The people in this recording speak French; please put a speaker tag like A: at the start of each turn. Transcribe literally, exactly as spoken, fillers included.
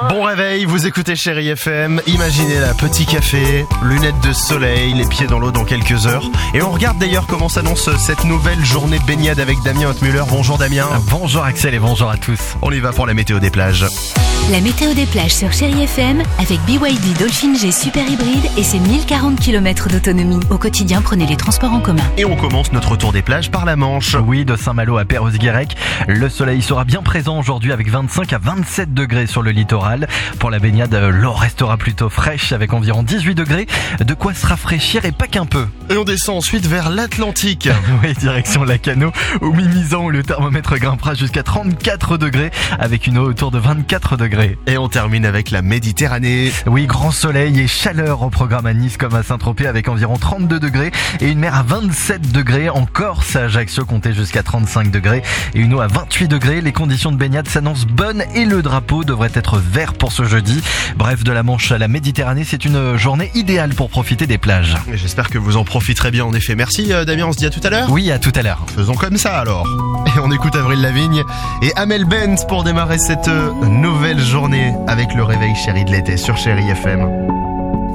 A: Bon réveil, vous écoutez Chérie F M. Imaginez la, petit café, lunettes de soleil, les pieds dans l'eau dans quelques heures. Et on regarde d'ailleurs comment s'annonce cette nouvelle journée de baignade avec Damien Hotmuller. Bonjour Damien.
B: Bonjour Axel et bonjour à tous.
A: On y va pour la météo des plages.
C: La météo des plages sur Chérie F M avec B Y D Dolphin G Super Hybride et ses mille quarante kilomètres d'autonomie. Au quotidien, prenez les transports en commun.
A: Et on commence notre tour des plages par la Manche.
B: Oui, de Saint-Malo à Perros-Guirec. Le soleil sera bien présent aujourd'hui avec vingt-cinq à vingt-sept degrés sur le littoral. Pour la baignade, l'eau restera plutôt fraîche avec environ dix-huit degrés. De quoi se rafraîchir et pas qu'un peu.
A: Et on descend ensuite vers l'Atlantique.
B: Oui, direction Lacanau ou Mimizan où le thermomètre grimpera jusqu'à trente-quatre degrés avec une eau autour de vingt-quatre degrés.
A: Et on termine avec la Méditerranée.
B: Oui, grand soleil et chaleur au programme à Nice comme à Saint-Tropez avec environ trente-deux degrés et une mer à vingt-sept degrés. En Corse, à Ajaccio, comptez jusqu'à trente-cinq degrés et une eau à vingt-huit degrés. Les conditions de baignade s'annoncent bonnes et le drapeau devrait être vert pour ce jeudi. Bref, de la Manche à la Méditerranée, c'est une journée idéale pour profiter des plages.
A: Et j'espère que vous en profiterez bien en effet. Merci Damien, on se dit à tout à l'heure.
B: Oui, à tout à l'heure.
A: Faisons comme ça alors. Et on écoute Avril Lavigne et Amel Bent pour démarrer cette nouvelle journée avec le réveil chéri de l'été sur Chérie F M.